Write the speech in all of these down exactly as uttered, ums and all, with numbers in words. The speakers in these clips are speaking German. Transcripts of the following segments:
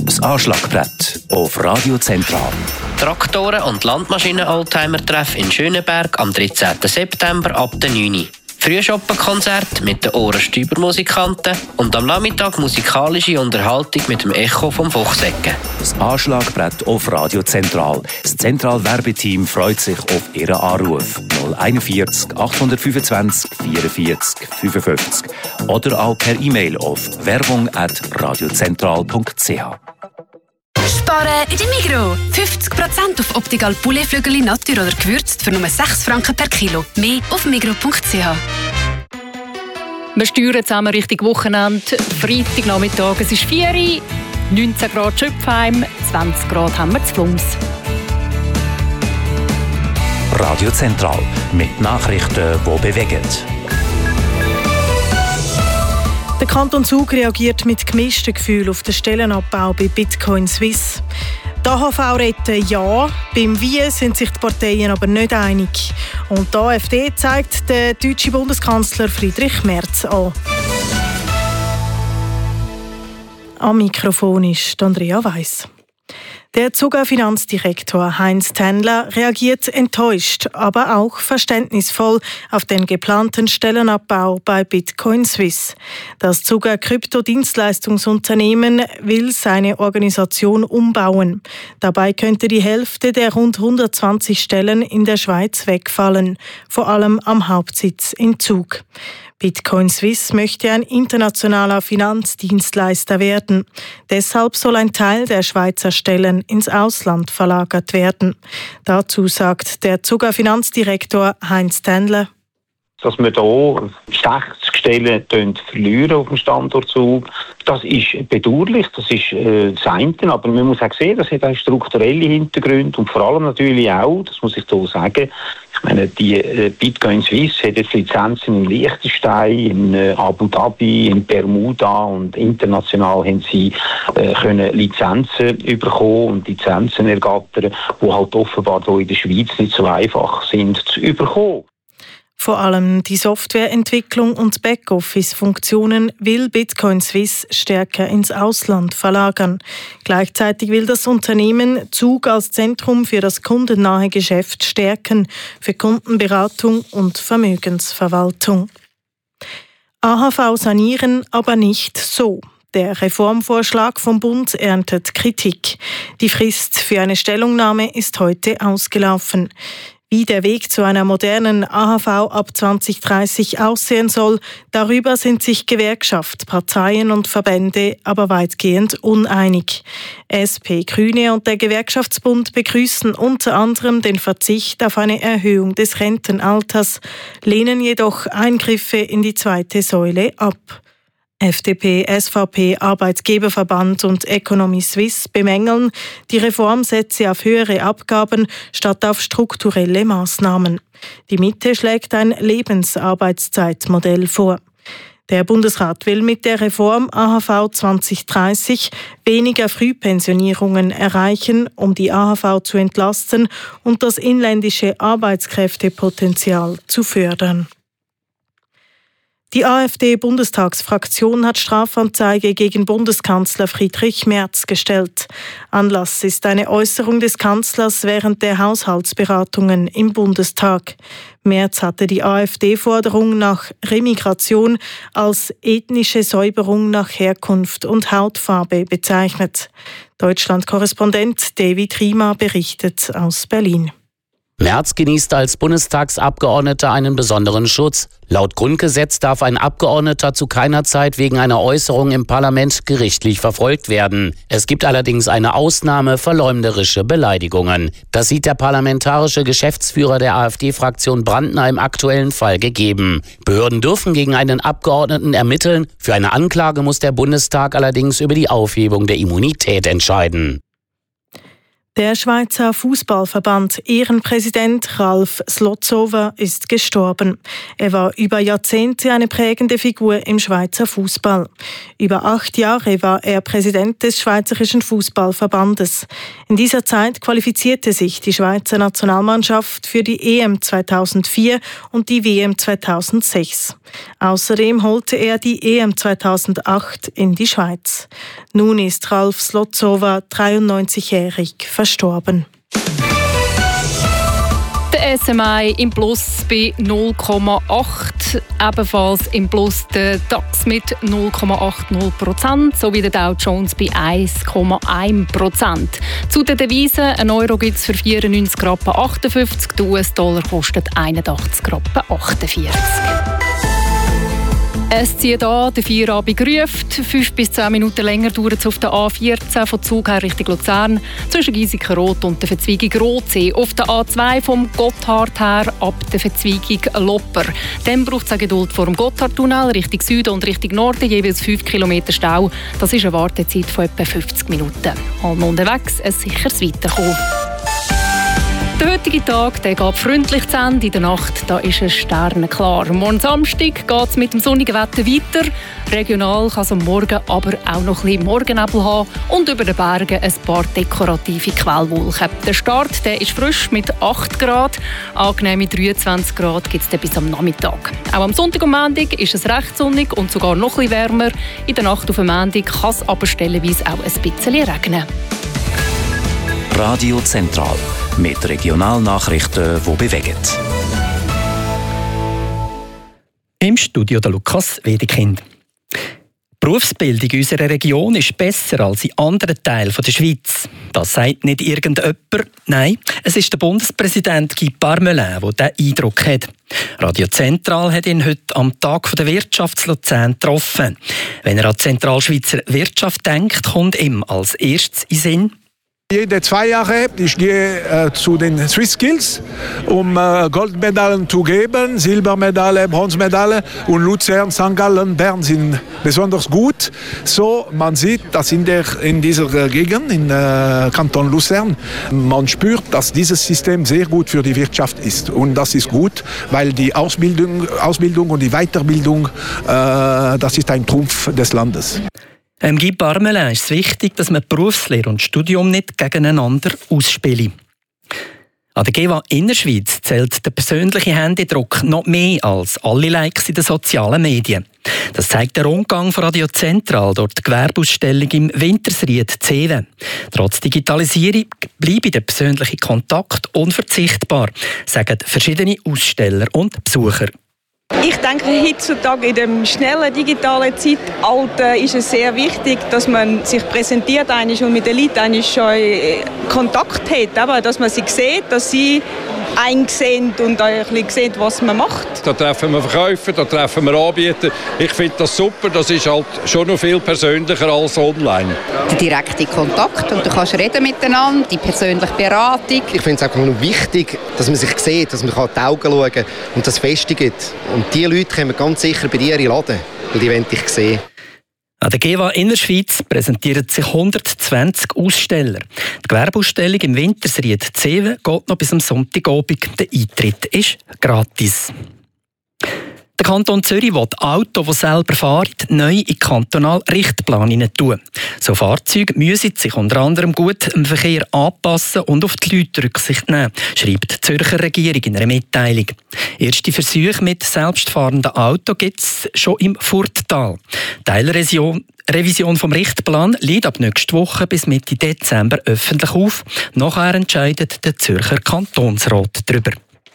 Das Anschlagbrett auf Radio Zentral. Traktoren- und Landmaschinen-Oldtimer-Treff in Schöneberg am dreizehnten September ab der neun Uhr. Frühschoppenkonzert mit den Ohrenstüber-Musikanten und am Nachmittag musikalische Unterhaltung mit dem Echo vom Fuchsecken. Das Anschlagbrett auf Radio Zentral. Das Zentral-Werbeteam freut sich auf Ihren Anruf. null einundvierzig achthundertfünfundzwanzig vierundvierzig fünfundfünfzig oder auch per E-Mail auf werbung at radiozentral punkt c h. Sparen in der Migros. fünfzig Prozent auf Optical Pouletflügel Natur oder gewürzt für nur sechs Franken per Kilo. Mehr auf migros punkt c h. Wir steuern zusammen Richtung Wochenende. Freitagnachmittag, es ist vier Uhr, neunzehn Grad Schöpfheim, zwanzig Grad haben wir zu Flums. Radio Zentral mit Nachrichten, die bewegen. Der Kanton Zug reagiert mit gemischten Gefühlen auf den Stellenabbau bei Bitcoin Suisse. Die A H V retten ja, beim Wie sind sich die Parteien aber nicht einig. Und die AfD zeigt der deutsche Bundeskanzler Friedrich Merz an. Am Mikrofon ist Andrea Weiss. Der Zuger Finanzdirektor Heinz Tändler reagiert enttäuscht, aber auch verständnisvoll auf den geplanten Stellenabbau bei Bitcoin Suisse. Das Zuger Kryptodienstleistungsunternehmen will seine Organisation umbauen. Dabei könnte die Hälfte der rund hundertzwanzig Stellen in der Schweiz wegfallen, vor allem am Hauptsitz in Zug. Bitcoin Suisse möchte ein internationaler Finanzdienstleister werden. Deshalb soll ein Teil der Schweizer Stellen ins Ausland verlagert werden. Dazu sagt der Zuger Finanzdirektor Heinz Tändler: Dass wir hier sechzig Stellen verlieren auf dem Standort Zug, das ist bedauerlich, das ist äh, das eine, aber man muss auch sehen, das hat auch strukturelle Hintergründe und vor allem natürlich auch, das muss ich hier sagen, ich meine, die äh, Bitcoin Suisse hat jetzt Lizenzen in Liechtenstein, in äh, Abu Dhabi, in Bermuda und international haben sie äh, können Lizenzen bekommen und Lizenzen ergattern, die halt offenbar hier in der Schweiz nicht so einfach sind zu bekommen. Vor allem die Softwareentwicklung und Backoffice-Funktionen will Bitcoin Suisse stärker ins Ausland verlagern. Gleichzeitig will das Unternehmen Zug als Zentrum für das kundennahe Geschäft stärken, für Kundenberatung und Vermögensverwaltung. A H V sanieren, aber nicht so. Der Reformvorschlag vom Bund erntet Kritik. Die Frist für eine Stellungnahme ist heute ausgelaufen. Wie der Weg zu einer modernen A H V ab zwanzig dreißig aussehen soll, darüber sind sich Gewerkschaft, Parteien und Verbände aber weitgehend uneinig. S P, Grüne und der Gewerkschaftsbund begrüßen unter anderem den Verzicht auf eine Erhöhung des Rentenalters, lehnen jedoch Eingriffe in die zweite Säule ab. F D P, S V P, Arbeitgeberverband und Economy Suisse bemängeln, die Reform setze auf höhere Abgaben statt auf strukturelle Maßnahmen. Die Mitte schlägt ein Lebensarbeitszeitmodell vor. Der Bundesrat will mit der Reform A H V zwanzig dreißig weniger Frühpensionierungen erreichen, um die A H V zu entlasten und das inländische Arbeitskräftepotenzial zu fördern. Die AfD-Bundestagsfraktion hat Strafanzeige gegen Bundeskanzler Friedrich Merz gestellt. Anlass ist eine Äußerung des Kanzlers während der Haushaltsberatungen im Bundestag. Merz hatte die AfD-Forderung nach Remigration als ethnische Säuberung nach Herkunft und Hautfarbe bezeichnet. Deutschland-Korrespondent David Riemer berichtet aus Berlin. Merz genießt als Bundestagsabgeordneter einen besonderen Schutz. Laut Grundgesetz darf ein Abgeordneter zu keiner Zeit wegen einer Äußerung im Parlament gerichtlich verfolgt werden. Es gibt allerdings eine Ausnahme: verleumderische Beleidigungen. Das sieht der parlamentarische Geschäftsführer der AfD-Fraktion Brandner im aktuellen Fall gegeben. Behörden dürfen gegen einen Abgeordneten ermitteln. Für eine Anklage muss der Bundestag allerdings über die Aufhebung der Immunität entscheiden. Der Schweizer Fußballverband Ehrenpräsident Ralf Slotzower ist gestorben. Er war über Jahrzehnte eine prägende Figur im Schweizer Fußball. Über acht Jahre war er Präsident des Schweizerischen Fußballverbandes. In dieser Zeit qualifizierte sich die Schweizer Nationalmannschaft für die E M zweitausendvier und die W M zweitausendsechs. Außerdem holte er die E M zweitausendacht in die Schweiz. Nun ist Ralf Slotzower dreiundneunzigjährig verstorben. Der S M I im Plus bei null Komma acht, ebenfalls im Plus der DAX mit null Komma achtzig Prozent sowie der Dow Jones bei eins Komma eins Prozent. Zu den Devisen, ein Euro gibt es für vierundneunzig Rappen achtundfünfzig, der U S-Dollar kostet einundachtzig Rappen achtundvierzig. Es zieht an, der Feierabend ruft. Fünf bis zehn Minuten länger dauert es auf der A vierzehn von Zug her Richtung Luzern zwischen Giesiken-Rot und der Verzweigung Rotsee. Auf der A zwei vom Gotthard her ab der Verzweigung Lopper. Dann braucht es eine Geduld vor dem Gotthardtunnel Richtung Süden und Richtung Norden, jeweils fünf Kilometer Stau. Das ist eine Wartezeit von etwa fünfzig Minuten. Allen unterwegs ein sicheres Weiterkommen. Der heutige Tag der geht freundlich zu Ende. In der Nacht da ist es sternenklar. Morgen Samstag geht es mit dem sonnigen Wetter weiter. Regional kann es am Morgen aber auch noch ein bisschen Morgennebel haben und über den Bergen ein paar dekorative Quellwolken. Der Start der ist frisch mit acht Grad. Angenehme dreiundzwanzig Grad gibt es bis am Nachmittag. Auch am Sonntag und Montag ist es recht sonnig und sogar noch ein bisschen wärmer. In der Nacht auf dem Montag kann es aber stellenweise auch ein bisschen regnen. Radio Zentral mit Regionalnachrichten, die bewegen. Im Studio der Lukas Wedekind. Die Berufsbildung in unserer Region ist besser als in anderen Teilen der Schweiz. Das sagt nicht irgendjemand. Nein, es ist der Bundespräsident Guy Parmelin, der diesen Eindruck hat. Radio Zentral hat ihn heute am Tag der Wirtschaft in Luzern getroffen. Wenn er an die Zentralschweizer Wirtschaft denkt, kommt ihm als erstes in Sinn: Jede zwei Jahre ich gehe äh, zu den Swiss Skills, um äh, Goldmedaillen zu geben, Silbermedaille, Bronzemedaille, und Luzern, Sankt Gallen, Bern sind besonders gut. So, man sieht, dass in, der, in dieser Gegend, in äh, Kanton Luzern, man spürt, dass dieses System sehr gut für die Wirtschaft ist. Und das ist gut, weil die Ausbildung, Ausbildung und die Weiterbildung, äh, das ist ein Trumpf des Landes. Ähm, Guy Parmelin ist es wichtig, dass man Berufslehre und Studium nicht gegeneinander ausspielt. An der G E W A Innerschweiz zählt der persönliche Händedruck noch mehr als alle Likes in den sozialen Medien. Das zeigt der Rundgang von Radio Zentral, dort die Gewerbeausstellung im Wintersried Zeven. Trotz Digitalisierung bleibe der persönliche Kontakt unverzichtbar, sagen verschiedene Aussteller und Besucher. Ich denke, heutzutage in dem schnellen digitalen Zeitalter ist es sehr wichtig, dass man sich präsentiert und mit den Leuten schon Kontakt hat, aber dass man sie sieht, dass sie einen sehen und ein bisschen sieht, was man macht. Da treffen wir Verkäufer, da treffen wir Anbieter. Ich finde das super, das ist halt schon noch viel persönlicher als online. Der direkte Kontakt und du kannst reden miteinander, die persönliche Beratung. Ich finde es einfach nur wichtig, dass man sich sieht, dass man in die Augen schauen kann und das festigt. Und diese Leute kommen ganz sicher bei dir in den Laden, weil die wollen dich sehen. An der G E W A Innerschweiz präsentieren sich hundertzwanzig Aussteller. Die Gewerbeausstellung im Wintersried Zeven geht noch bis am Sonntagabend. Der Eintritt ist gratis. Der Kanton Zürich will Autos, die selber fahren, neu in den kantonalen Richtplan hinein tun. So Fahrzeuge müssen sich unter anderem gut im Verkehr anpassen und auf die Leute Rücksicht nehmen, schreibt die Zürcher Regierung in einer Mitteilung. Erste Versuche mit selbstfahrenden Autos gibt es schon im Furttal. Teilrevision Revision vom Richtplan liegt ab nächste Woche bis Mitte Dezember öffentlich auf. Nachher entscheidet der Zürcher Kantonsrat darüber.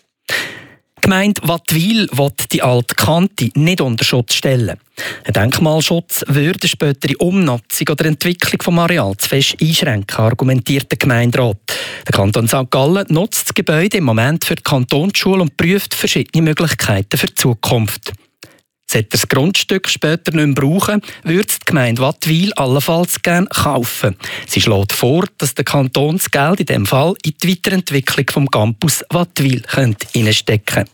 Die Gemeinde Wattwil will die alte Kante nicht unter Schutz stellen. Ein Denkmalschutz würde spätere Umnutzung oder Entwicklung des Areals zu fest einschränken, argumentiert der Gemeinderat. Der Kanton Sankt Gallen nutzt das Gebäude im Moment für die Kantonsschule und prüft verschiedene Möglichkeiten für die Zukunft. Sollte das Grundstück später nicht mehr brauchen, würde die Gemeinde Wattwil allenfalls gerne kaufen. Sie schlägt vor, dass der Kanton das Geld in diesem Fall in die Weiterentwicklung des Campus Wattwil hineinstecken könnte.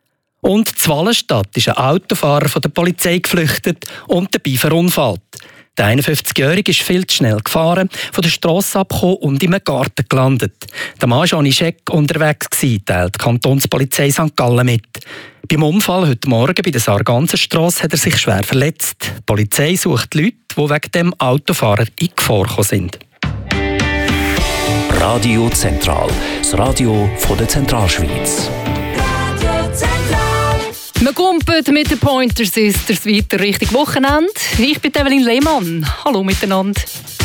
Und in Wallenstadt ist ein Autofahrer von der Polizei geflüchtet und dabei verunfallt. Der einundfünfzigjährige ist viel zu schnell gefahren, von der Strasse abgekommen und in einem Garten gelandet. Der Mann war ohne Scheck unterwegs, teilt die Kantonspolizei Sankt Gallen mit. Beim Unfall heute Morgen bei der Sarganserstrasse hat er sich schwer verletzt. Die Polizei sucht Leute, die wegen dem Autofahrer in Gefahr gekommen sind. Radio Zentral, das Radio von der Zentralschweiz. Wir kumpeln mit den Pointer Sisters weiter Richtung Wochenende. Ich bin Evelyn Lehmann. Hallo miteinander.